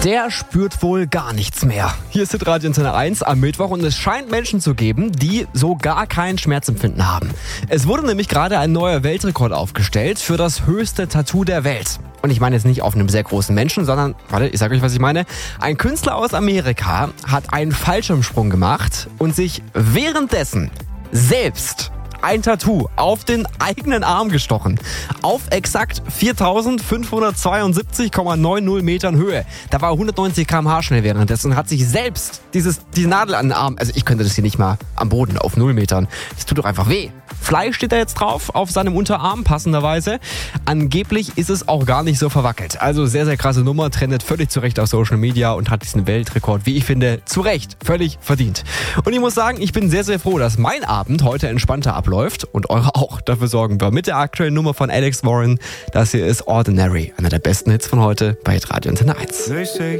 Der spürt wohl gar nichts mehr. Hier ist Radio Antenne 1 am Mittwoch und es scheint Menschen zu geben, die so gar kein Schmerzempfinden haben. Es wurde nämlich gerade ein neuer Weltrekord aufgestellt für das höchste Tattoo der Welt. Und ich meine jetzt nicht auf einem sehr großen Menschen, sondern, ich sage euch, was ich meine. Ein Künstler aus Amerika hat einen Fallschirmsprung gemacht und sich währenddessen selbst ein Tattoo auf den eigenen Arm gestochen. Auf exakt 4.572,90 Metern Höhe. Da war 190 km/h schnell währenddessen und hat sich selbst die Nadel an den Arm, also ich könnte das hier nicht mal am Boden auf 0 Metern. Das tut doch einfach weh. Fleisch steht da jetzt drauf auf seinem Unterarm, passenderweise. Angeblich ist es auch gar nicht so verwackelt. Also sehr, sehr krasse Nummer, trendet völlig zurecht auf Social Media und hat diesen Weltrekord, wie ich finde, zu Recht völlig verdient. Und ich muss sagen, ich bin sehr, sehr froh, dass mein Abend heute entspannter abläuft und eure auch. Dafür sorgen wir mit der aktuellen Nummer von Alex Warren. Das hier ist Ordinary, einer der besten Hits von heute bei Radio Antenne 1.